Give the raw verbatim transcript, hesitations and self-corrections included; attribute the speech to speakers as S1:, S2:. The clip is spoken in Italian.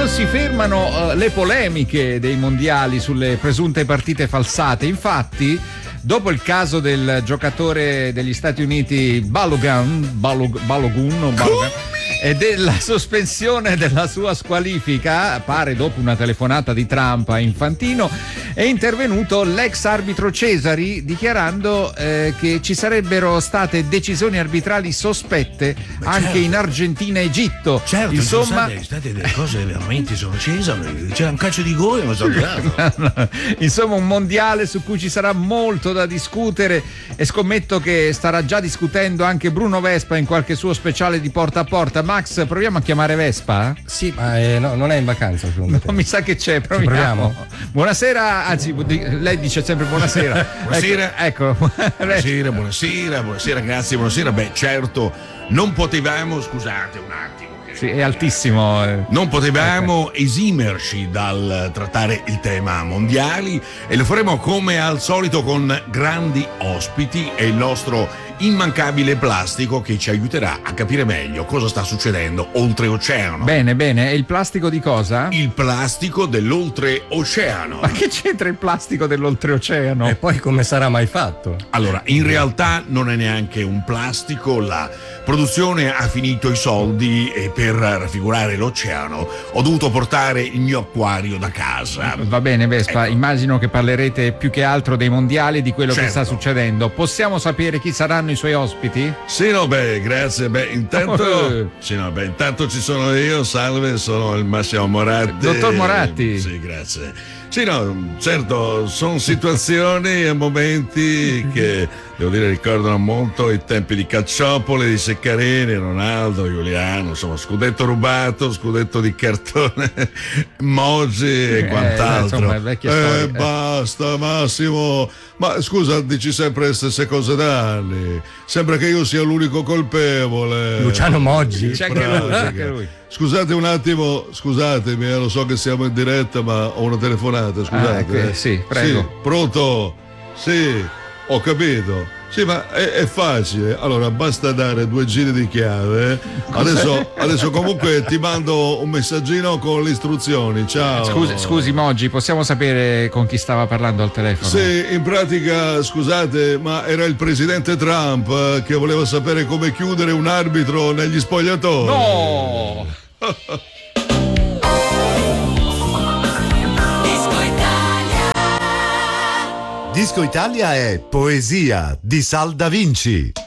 S1: non si fermano uh, le polemiche dei mondiali sulle presunte partite falsate. Infatti, dopo il caso del giocatore degli Stati Uniti Balogun, Balog, Balogun, o Balogun e della sospensione della sua squalifica, pare dopo una telefonata di Trump a Infantino, è intervenuto l'ex arbitro Cesari dichiarando eh, che ci sarebbero state decisioni arbitrali sospette
S2: Beh,
S1: anche
S2: certo.
S1: in Argentina e Egitto.
S2: Certo,
S1: insomma,
S2: sono state, state delle cose veramente sono Cesare, c'era un calcio di gol e non so altro.
S1: Insomma, un mondiale su cui ci sarà molto da discutere e scommetto che starà già discutendo anche Bruno Vespa in qualche suo speciale di porta a porta. Max, proviamo a chiamare Vespa?
S3: Sì, ma eh, no, non è in vacanza secondo
S1: No, mi sa che c'è, proviamo.
S3: proviamo?
S1: Buonasera, anzi lei dice sempre buonasera.
S2: Buonasera.
S1: Ecco, ecco.
S2: Buonasera, buonasera, buonasera ragazzi, buonasera. Beh, certo, non potevamo, scusate un attimo.
S1: Sì, è altissimo.
S2: Non potevamo esimerci dal trattare il tema mondiali e lo faremo come al solito con grandi ospiti e il nostro immancabile Plastico che ci aiuterà a capire meglio cosa sta succedendo oltreoceano.
S1: Bene, bene, e il plastico di cosa?
S2: Il plastico dell'oltreoceano.
S1: Ma che c'entra il plastico dell'oltreoceano?
S3: E poi come sarà mai fatto?
S2: Allora, in realtà non è neanche un plastico, la produzione ha finito i soldi e per raffigurare l'oceano ho dovuto portare il mio acquario da casa.
S1: Va bene Vespa,
S2: Ecco.
S1: Immagino che parlerete più che altro dei mondiali e di quello
S2: Certo.
S1: che sta succedendo. Possiamo sapere chi saranno i suoi ospiti?
S4: Sì, no, beh, grazie. Beh, intanto,
S1: Eh.
S4: sì, no, beh, intanto ci sono io, salve, sono il Massimo Moratti.
S1: Dottor Moratti.
S4: Sì, grazie. Sì, no, certo, sono situazioni e momenti che, devo dire, ricordano molto i tempi di Calciopoli, di Seccarini, Ronaldo, Giuliano, insomma, scudetto rubato, scudetto di cartone, Moggi e
S1: Eh,
S4: quant'altro.
S1: insomma, vecchie storie.
S4: Eh, basta, Massimo. Ma scusa, dici sempre le stesse cose da anni. Sembra che io sia l'unico colpevole.
S3: Luciano Moggi.
S1: C'è anche lui,
S4: pratica.
S1: c'è anche lui.
S4: Scusate un attimo, scusatemi, eh, lo so che siamo in diretta, ma ho una telefonata, scusate.
S1: Ah, ecco,
S4: eh.
S1: sì, prego.
S4: Sì, pronto? Sì, ho capito. Sì, ma è, è facile. Allora, basta dare due giri di chiave. Adesso, adesso comunque ti mando un messaggino con le istruzioni. Ciao.
S1: Scusi, scusi Moggi, possiamo sapere con chi stava parlando al telefono?
S4: Sì, in pratica, scusate, ma era il presidente Trump eh, che voleva sapere come chiudere un arbitro negli spogliatoi.
S1: No!
S5: Disco Italia è Poesia di Sal Da Vinci.